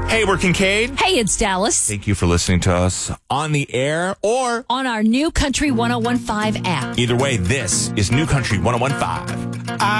Hey, we're Kincaid. Hey, it's Dallas. Thank you for listening to us on the air or On our new Country 1015 app. either way, this is New Country 1015.